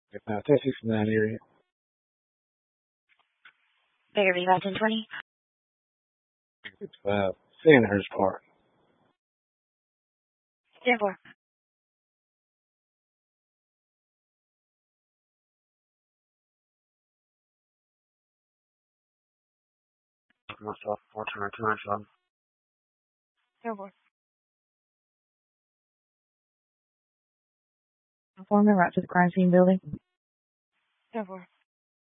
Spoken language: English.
Texas in that area. Fairview, 1020. It's Sandhurst Park. 10-4. Myself, 422, 10-4. Informant right to the crime scene building. 10-4.